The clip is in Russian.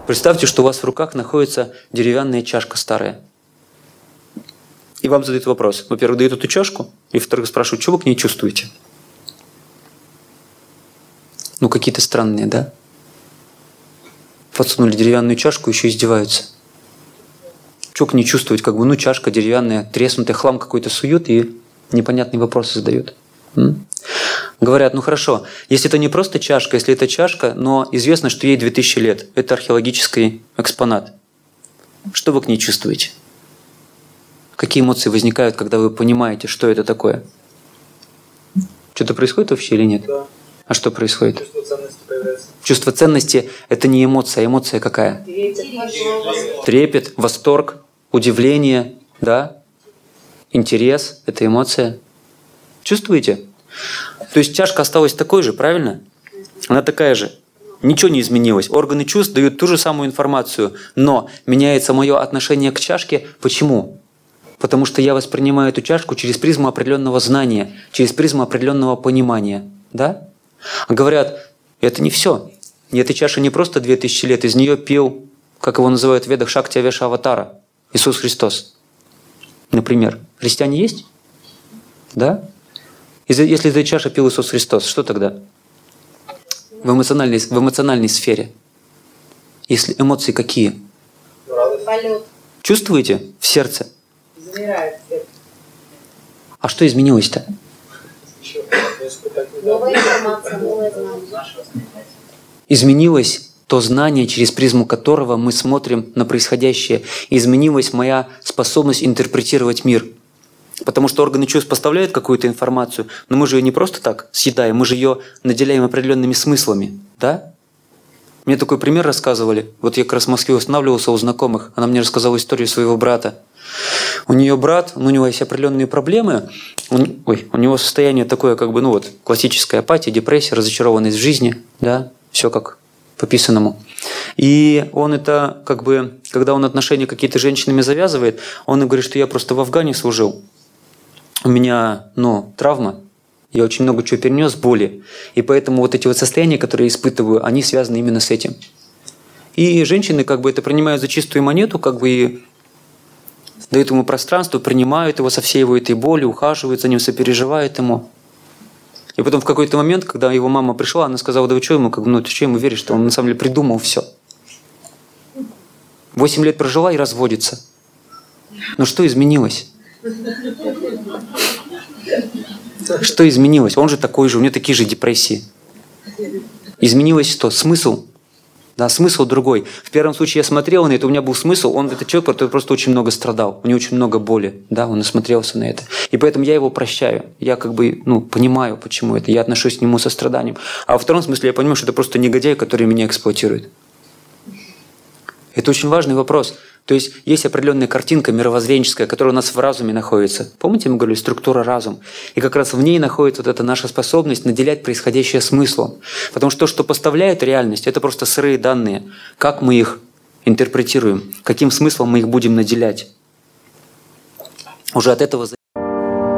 Представьте, что у вас в руках находится деревянная чашка старая. И вам задают вопрос. Во-первых, дают эту чашку, и во-вторых, спрашивают, что вы к ней чувствуете? Ну, какие-то странные, да? Подсунули деревянную чашку, еще издеваются. Что к ней чувствовать? Как бы, ну, чашка деревянная, треснутая, хлам какой-то суют и непонятные вопросы задают. Говорят, ну хорошо, если это не просто чашка, если это чашка, но известно, что ей 2000 лет, это археологический экспонат. Что вы к ней чувствуете? Какие эмоции возникают, когда вы понимаете, что это такое? Что-то происходит вообще или нет? Да. А что происходит? Чувство ценности появляется. Чувство ценности – это не эмоция, а эмоция какая? Трепет, восторг, удивление, да? Интерес – это эмоция. Чувствуете? То есть чашка осталась такой же, правильно? Она такая же. Ничего не изменилось. Органы чувств дают ту же самую информацию, но меняется мое отношение к чашке. Почему? Потому что я воспринимаю эту чашку через призму определенного знания, через призму определенного понимания. Да? Говорят, это не все. И эта чаша не просто 2000 лет, из нее пил, как его называют в ведах, Шакти Авеша Аватара, Иисус Христос. Например. Христиане есть? Да? Если из этой чаши пил Иисус Христос, что тогда? В эмоциональной сфере. Если эмоции какие? Полет. Чувствуете в сердце? Замирает сердце. А что изменилось-то? Новая информация, новое знание. Изменилось то знание, через призму которого мы смотрим на происходящее. Изменилась моя способность интерпретировать мир. Потому что органы чувств поставляют какую-то информацию, но мы же ее не просто так съедаем, мы же ее наделяем определенными смыслами. Да? Мне такой пример рассказывали. Вот я как раз в Москве устанавливался у знакомых. Она мне рассказала историю своего брата. У нее брат, у него есть определенные проблемы. У него состояние такое, как бы, ну вот, классическая апатия, депрессия, разочарованность в жизни. Да? Все как по писанному. И он это, как бы, когда он отношения какие-то с женщинами завязывает, он им говорит, что я просто в Афгане служил. У меня, травма, я очень много чего перенес, боли. И поэтому вот эти вот состояния, которые я испытываю, они связаны именно с этим. И женщины как бы это принимают за чистую монету, как бы и дают ему пространство, принимают его со всей его этой болью, ухаживают за ним, сопереживают ему. И потом в какой-то момент, когда его мама пришла, она сказала, да вы что ему, ты что ему веришь, что он на самом деле придумал все. 8 лет прожила и разводится. Но что изменилось? Что изменилось? Он же такой же, у него такие же депрессии. Изменилось что? Смысл. Да, смысл другой. В первом случае я смотрел на это, у меня был смысл, этот человек который просто очень много страдал, у него очень много боли, да, он насмотрелся на это. И поэтому я его прощаю. Я как бы, понимаю, почему это, я отношусь к нему со страданием. А во втором смысле я понимаю, что это просто негодяй, который меня эксплуатирует. Это очень важный вопрос. То есть определенная картинка мировоззренческая, которая у нас в разуме находится. Помните, мы говорили, структура разум. И как раз в ней находится вот эта наша способность наделять происходящее смыслом. Потому что то, что поставляет реальность, это просто сырые данные. Как мы их интерпретируем, каким смыслом мы их будем наделять. Уже от этого зависит.